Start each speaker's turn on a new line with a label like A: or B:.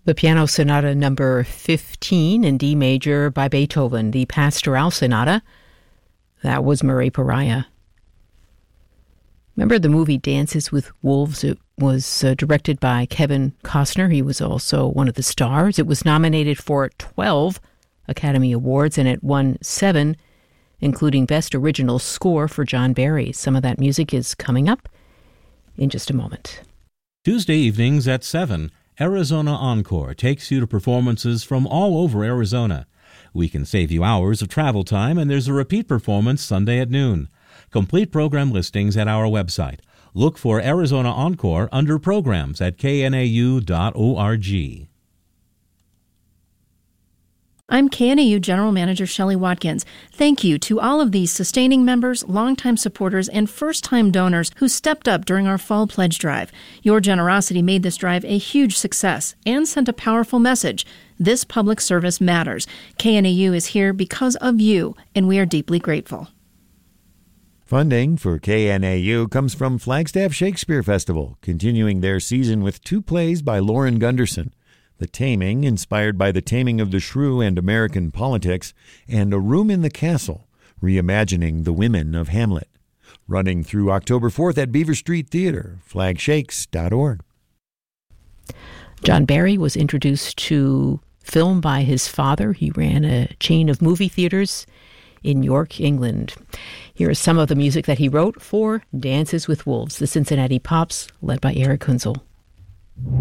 A: The Piano Sonata number 15 in D major by Beethoven, the Pastoral Sonata. That was Murray Pariah. Remember the movie Dances with Wolves? It was directed by Kevin Costner. He was also one of the stars. It was nominated for 12 Academy Awards, and it won 7, including Best Original Score for John Barry. Some of that music is coming up in just a moment.
B: Tuesday evenings at 7, Arizona Encore takes you to performances from all over Arizona. We can save you hours of travel time, and there's a repeat performance Sunday at noon. Complete program listings at our website. Look for Arizona Encore under Programs at knau.org.
C: I'm KNAU General Manager Shelley Watkins. Thank you to all of these sustaining members, longtime supporters, and first-time donors who stepped up during our fall pledge drive. Your generosity made this drive a huge success and sent a powerful message. This public service matters. KNAU is here because of you, and we are deeply grateful.
D: Funding for KNAU comes from Flagstaff Shakespeare Festival, continuing their season with 2 plays by Lauren Gunderson. The Taming, inspired by the taming of the shrew and American politics, and A Room in the Castle, reimagining the women of Hamlet. Running through October 4th at Beaver Street Theater, flagshakes.org.
A: John Barry was introduced to film by his father. He ran a chain of movie theaters in York, England. Here is some of the music that he wrote for Dances with Wolves, the Cincinnati Pops, led by Eric Hunzel.